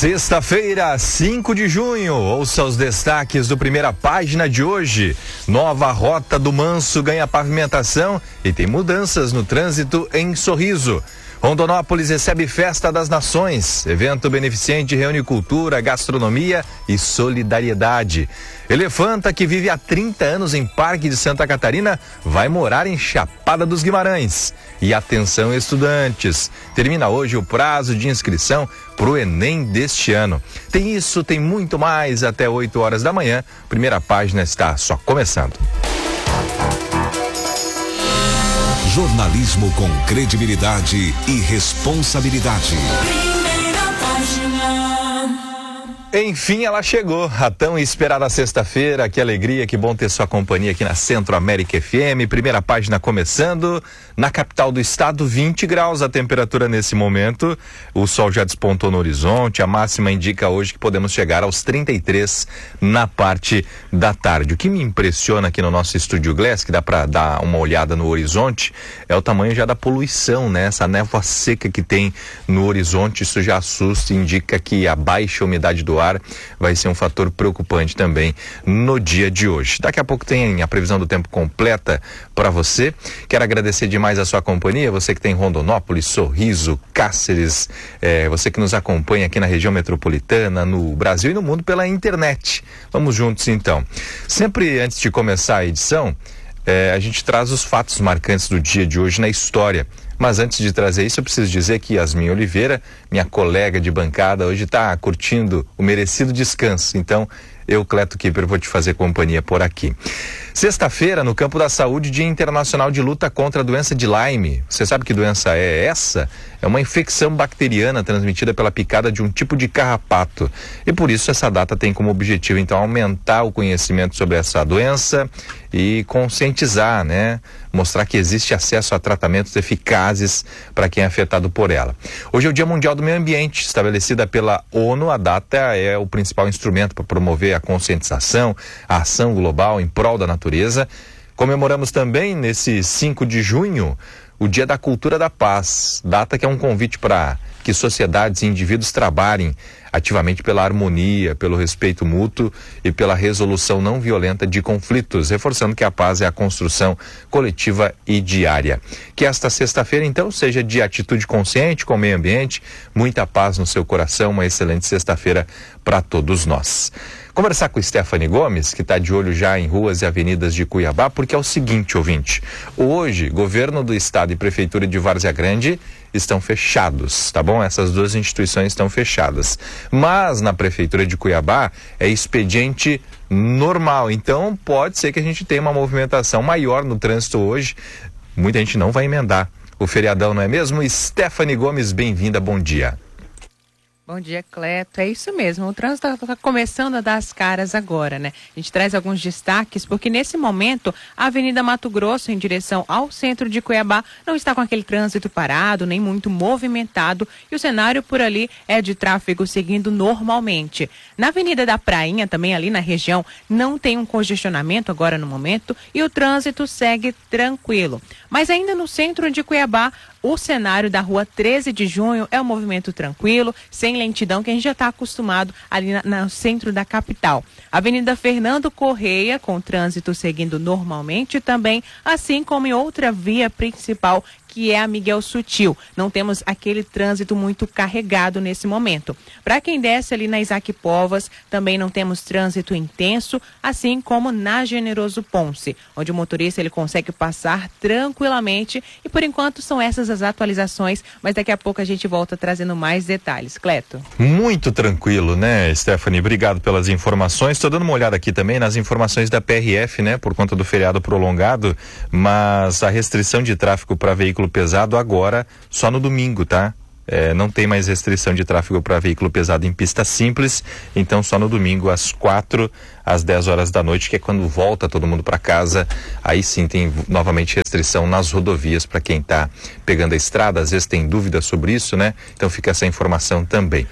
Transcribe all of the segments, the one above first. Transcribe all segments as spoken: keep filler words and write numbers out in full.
Sexta-feira, cinco de junho, ouça os destaques do Primeira Página de hoje. Nova Rota do Manso ganha pavimentação e tem mudanças no trânsito em Sorriso. Rondonópolis recebe Festa das Nações. Evento beneficente reúne cultura, gastronomia e solidariedade. Elefanta, que vive há trinta anos em Parque de Santa Catarina, vai morar em Chapada dos Guimarães. E atenção, estudantes, termina hoje o prazo de inscrição para o Enem deste ano. Tem isso, tem muito mais até oito horas da manhã. Primeira Página está só começando. Jornalismo com credibilidade e responsabilidade. Primeira Página. Enfim, ela chegou, a tão esperada sexta-feira. Que alegria, que bom ter sua companhia aqui na Centro América F M. Primeira Página começando. Na capital do estado, vinte graus a temperatura nesse momento. O sol já despontou no horizonte. A máxima indica hoje que podemos chegar aos trinta e três na parte da tarde. O que me impressiona aqui no nosso estúdio Glass, que dá para dar uma olhada no horizonte, é o tamanho já da poluição, né? Essa névoa seca que tem no horizonte, isso já assusta e indica que a baixa umidade do ar vai ser um fator preocupante também no dia de hoje. Daqui a pouco tem a previsão do tempo completa para você. Quero agradecer demais a sua companhia, você que tem Rondonópolis, Sorriso, Cáceres, é, você que nos acompanha aqui na região metropolitana, no Brasil e no mundo pela internet. Vamos juntos então. Sempre antes de começar a edição, é, a gente traz os fatos marcantes do dia de hoje na história. Mas antes de trazer isso, eu preciso dizer que Yasmin Oliveira, minha colega de bancada, hoje está curtindo o merecido descanso. Então, eu, Cleto Kipper, vou te fazer companhia por aqui. Sexta-feira, no campo da saúde, Dia Internacional de Luta contra a Doença de Lyme. Você sabe que doença é essa? É uma infecção bacteriana transmitida pela picada de um tipo de carrapato. E por isso essa data tem como objetivo, então, aumentar o conhecimento sobre essa doença e conscientizar, né? Mostrar que existe acesso a tratamentos eficazes para quem é afetado por ela. Hoje é o Dia Mundial do Meio Ambiente, estabelecida pela ONU. A data é o principal instrumento para promover a conscientização, a ação global em prol da natureza. Comemoramos também, nesse cinco de junho, o Dia da Cultura da Paz, data que é um convite para que sociedades e indivíduos trabalhem ativamente pela harmonia, pelo respeito mútuo e pela resolução não violenta de conflitos, reforçando que a paz é a construção coletiva e diária. Que esta sexta-feira, então, seja de atitude consciente com o meio ambiente, muita paz no seu coração, uma excelente sexta-feira para todos nós. Conversar com Stephanie Gomes, que está de olho já em ruas e avenidas de Cuiabá, porque é o seguinte, ouvinte, hoje, governo do estado e prefeitura de Várzea Grande estão fechados, tá bom? Essas duas instituições estão fechadas. Mas na prefeitura de Cuiabá é expediente normal, então pode ser que a gente tenha uma movimentação maior no trânsito hoje. Muita gente não vai emendar o feriadão, não é mesmo? Stephanie Gomes, bem-vinda, bom dia. Bom dia, Cleto. É isso mesmo, o trânsito está começando a dar as caras agora, né? A gente traz alguns destaques, porque nesse momento a Avenida Mato Grosso, em direção ao centro de Cuiabá, não está com aquele trânsito parado, nem muito movimentado, e o cenário por ali é de tráfego seguindo normalmente. Na Avenida da Prainha, também ali na região, não tem um congestionamento agora no momento, e o trânsito segue tranquilo. Mas ainda no centro de Cuiabá, o cenário da rua treze de junho é um movimento tranquilo, sem lentidão, que a gente já está acostumado ali na, no centro da capital. Avenida Fernando Correia, com trânsito seguindo normalmente também, assim como em outra via principal, que é a Miguel Sutil. Não temos aquele trânsito muito carregado nesse momento. Para quem desce ali na Isaac Povas, também não temos trânsito intenso, assim como na Generoso Ponce, onde o motorista ele consegue passar tranquilamente. E por enquanto são essas as atualizações, mas daqui a pouco a gente volta trazendo mais detalhes. Cleto? Muito tranquilo, né, Stephanie? Obrigado pelas informações. Estou dando uma olhada aqui também nas informações da P R F, né, por conta do feriado prolongado, mas a restrição de tráfego para veículo pesado agora só no domingo, tá? É, não tem mais restrição de tráfego para veículo pesado em pista simples, então só no domingo às quatro às dez horas da noite, que é quando volta todo mundo para casa. Aí sim tem novamente restrição nas rodovias para quem está pegando a estrada, às vezes tem dúvida sobre isso, né? Então fica essa informação também.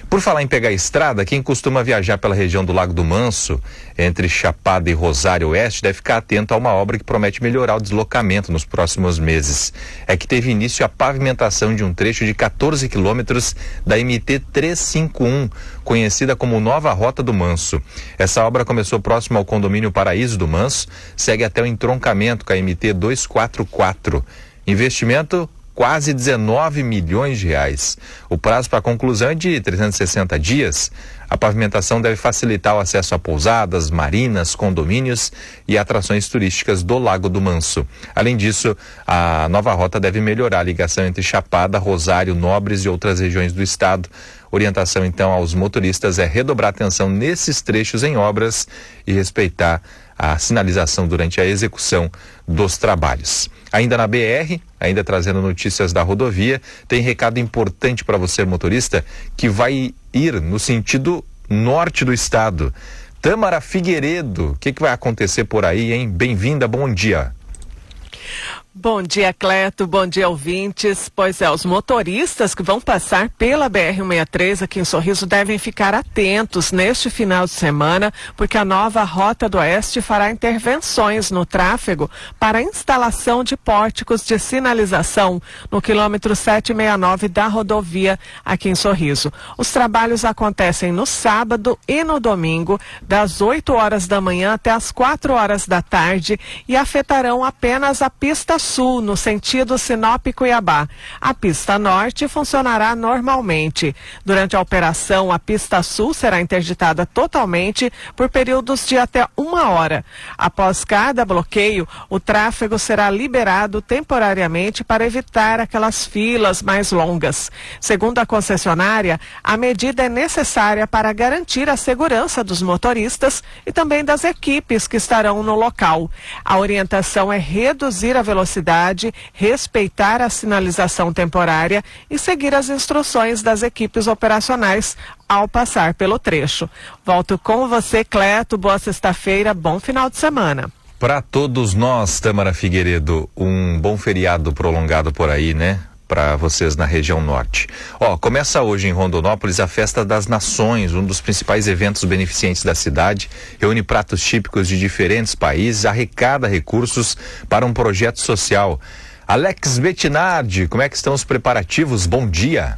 Por falar em pegar estrada, quem costuma viajar pela região do Lago do Manso, entre Chapada e Rosário Oeste, deve ficar atento a uma obra que promete melhorar o deslocamento nos próximos meses. É que teve início a pavimentação de um trecho de quatorze quilômetros da M T trezentos e cinquenta e um, conhecida como Nova Rota do Manso. Essa obra começou próximo ao condomínio Paraíso do Manso, segue até o entroncamento com a M T duzentos e quarenta e quatro. Investimento quase dezenove milhões de reais. O prazo para a conclusão é de trezentos e sessenta dias. A pavimentação deve facilitar o acesso a pousadas, marinas, condomínios e atrações turísticas do Lago do Manso. Além disso, a nova rota deve melhorar a ligação entre Chapada, Rosário, Nobres e outras regiões do estado. Orientação, então, aos motoristas é redobrar atenção nesses trechos em obras e respeitar a sinalização durante a execução dos trabalhos. Ainda na B R, ainda trazendo notícias da rodovia, tem recado importante para você, motorista, que vai ir no sentido norte do estado. Tâmara Figueiredo, o que, que vai acontecer por aí, hein? Bem-vinda, bom dia. Bom dia, Cleto. Bom dia, ouvintes. Pois é, os motoristas que vão passar pela B R cento e sessenta e três aqui em Sorriso devem ficar atentos neste final de semana, porque a nova Rota do Oeste fará intervenções no tráfego para a instalação de pórticos de sinalização no quilômetro setecentos e sessenta e nove da rodovia aqui em Sorriso. Os trabalhos acontecem no sábado e no domingo, das oito horas da manhã até as quatro horas da tarde, e afetarão apenas a pista sul, no sentido Sinop-Cuiabá. A pista norte funcionará normalmente. Durante a operação, a pista sul será interditada totalmente por períodos de até uma hora. Após cada bloqueio, o tráfego será liberado temporariamente para evitar aquelas filas mais longas. Segundo a concessionária, a medida é necessária para garantir a segurança dos motoristas e também das equipes que estarão no local. A orientação é reduzir a velocidade, respeitar a sinalização temporária e seguir as instruções das equipes operacionais ao passar pelo trecho. Volto com você, Cleto. Boa sexta-feira, bom final de semana. Para todos nós, Tâmara Figueiredo, um bom feriado prolongado por aí, né? Para vocês na região norte. Ó, começa hoje em Rondonópolis a Festa das Nações, um dos principais eventos beneficentes da cidade. Reúne pratos típicos de diferentes países, arrecada recursos para um projeto social. Alex Bettinardi, como é que estão os preparativos? Bom dia.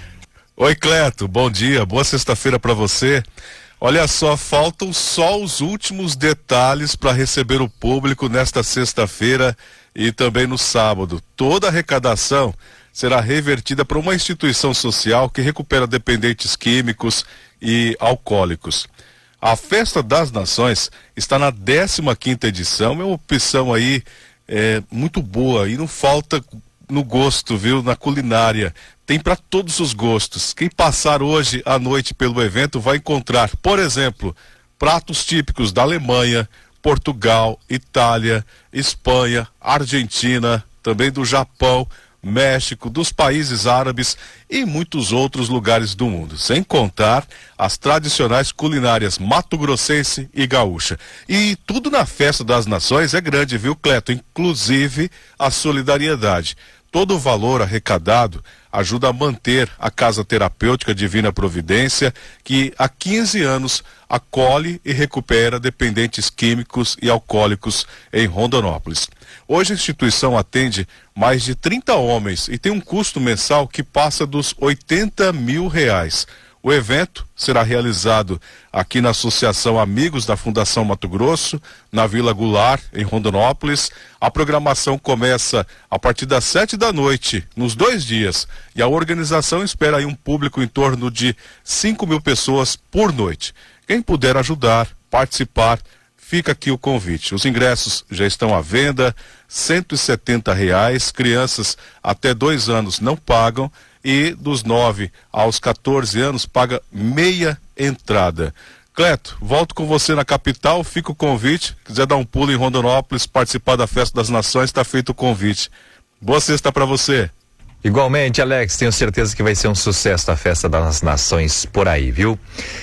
Oi, Cleto, bom dia, boa sexta-feira para você. Olha só, faltam só os últimos detalhes para receber o público nesta sexta-feira e também no sábado. Toda a arrecadação será revertida para uma instituição social que recupera dependentes químicos e alcoólicos. A Festa das Nações está na décima quinta edição, é uma opção aí é, muito boa e não falta no gosto, viu, na culinária. Tem para todos os gostos. Quem passar hoje à noite pelo evento vai encontrar, por exemplo, pratos típicos da Alemanha, Portugal, Itália, Espanha, Argentina, também do Japão, México, dos países árabes e muitos outros lugares do mundo, sem contar as tradicionais culinárias mato-grossense e gaúcha. E tudo na Festa das Nações é grande, viu, Cleto? Inclusive a solidariedade. Todo o valor arrecadado ajuda a manter a Casa Terapêutica Divina Providência, que há quinze anos acolhe e recupera dependentes químicos e alcoólicos em Rondonópolis. Hoje a instituição atende mais de trinta homens e tem um custo mensal que passa dos oitenta mil reais. O evento será realizado aqui na Associação Amigos da Fundação Mato Grosso, na Vila Goulart, em Rondonópolis. A programação começa a partir das sete da noite, nos dois dias, e a organização espera aí um público em torno de cinco mil pessoas por noite. Quem puder ajudar, participar, fica aqui o convite. Os ingressos já estão à venda, cento e setenta reais, crianças até dois anos não pagam, e dos nove aos quatorze anos paga meia entrada. Cleto, volto com você na capital, fica o convite. Quiser dar um pulo em Rondonópolis, participar da Festa das Nações, está feito o convite. Boa sexta para você. Igualmente, Alex, tenho certeza que vai ser um sucesso a Festa das Nações por aí, viu?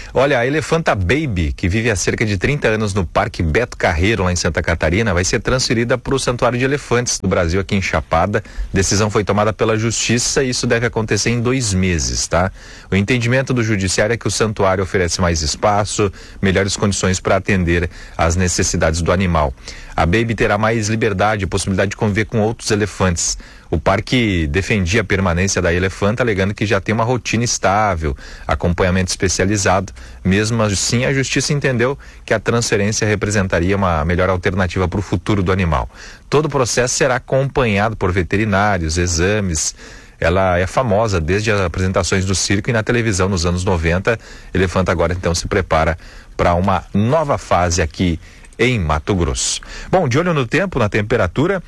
Olha, a elefanta Baby, que vive há cerca de trinta anos no Parque Beto Carreiro, lá em Santa Catarina, vai ser transferida para o Santuário de Elefantes do Brasil, aqui em Chapada. Decisão foi tomada pela Justiça e isso deve acontecer em dois meses, tá? O entendimento do Judiciário é que o santuário oferece mais espaço, melhores condições para atender às necessidades do animal. A Baby terá mais liberdade e possibilidade de conviver com outros elefantes. O parque defendia a permanência da elefanta, alegando que já tem uma rotina estável, acompanhamento especializado. Mesmo assim, a Justiça entendeu que a transferência representaria uma melhor alternativa para o futuro do animal. Todo o processo será acompanhado por veterinários, exames. Ela é famosa desde as apresentações do circo e na televisão nos anos noventa. Elefanta agora então se prepara para uma nova fase aqui em Mato Grosso. Bom, de olho no tempo, na temperatura,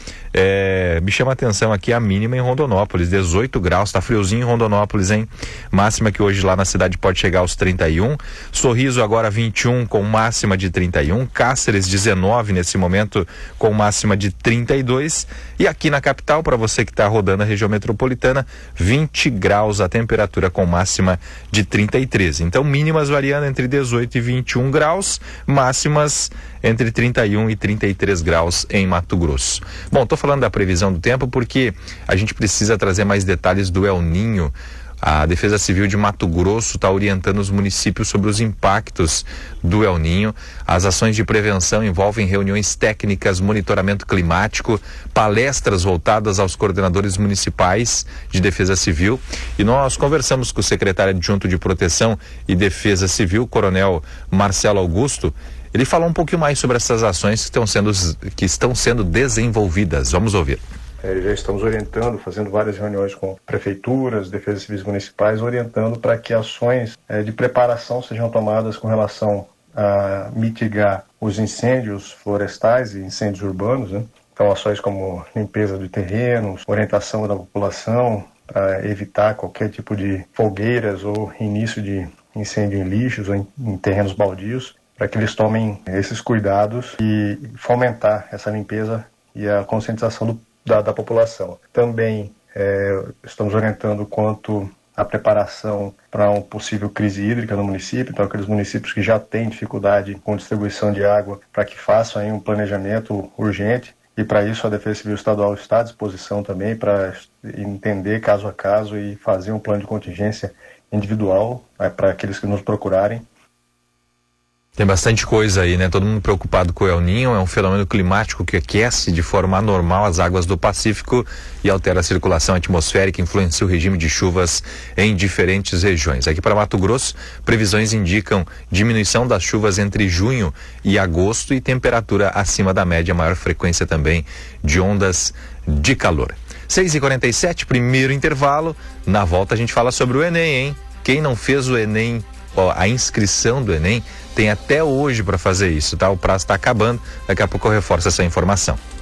é, me chama a atenção aqui a mínima em Rondonópolis, dezoito graus, tá friozinho em Rondonópolis, hein? Máxima que hoje lá na cidade pode chegar aos trinta e um, Sorriso agora vinte e um com máxima de trinta e um, Cáceres dezenove nesse momento com máxima de trinta e dois e aqui na capital, para você que está rodando a região metropolitana, vinte graus a temperatura com máxima de trinta e três. Então mínimas variando entre dezoito e vinte e um graus, máximas entre trinta e um e trinta e três graus em Mato Grosso. Bom, estou falando da previsão do tempo porque a gente precisa trazer mais detalhes do El Ninho. A Defesa Civil de Mato Grosso está orientando os municípios sobre os impactos do El Ninho. As ações de prevenção envolvem reuniões técnicas, monitoramento climático, palestras voltadas aos coordenadores municipais de Defesa Civil. E nós conversamos com o secretário adjunto de Proteção e Defesa Civil, Coronel Marcelo Augusto. Ele falou um pouquinho mais sobre essas ações que estão sendo, que estão sendo desenvolvidas. Vamos ouvir. É, já estamos orientando, fazendo várias reuniões com prefeituras, defesas civis municipais, orientando para que ações é, de preparação sejam tomadas com relação a mitigar os incêndios florestais e incêndios urbanos, né? Então, ações como limpeza de terrenos, orientação da população para evitar qualquer tipo de fogueiras ou início de incêndio em lixos ou em, em terrenos baldios, para que eles tomem esses cuidados e fomentar essa limpeza e a conscientização do, da, da população. Também é, estamos orientando quanto à preparação para uma possível crise hídrica no município, então aqueles municípios que já têm dificuldade com distribuição de água, para que façam aí um planejamento urgente, e para isso a Defesa Civil Estadual está à disposição também para entender caso a caso e fazer um plano de contingência individual, né, para aqueles que nos procurarem. Tem bastante coisa aí, né? Todo mundo preocupado com o El Ninho, é um fenômeno climático que aquece de forma anormal as águas do Pacífico e altera a circulação atmosférica, influencia o regime de chuvas em diferentes regiões. Aqui para Mato Grosso, previsões indicam diminuição das chuvas entre junho e agosto e temperatura acima da média, maior frequência também de ondas de calor. seis e quarenta e sete, primeiro intervalo. Na volta a gente fala sobre o Enem, hein? Quem não fez o Enem, ó, a inscrição do Enem, tem até hoje para fazer isso, tá? O prazo está acabando, daqui a pouco eu reforço essa informação.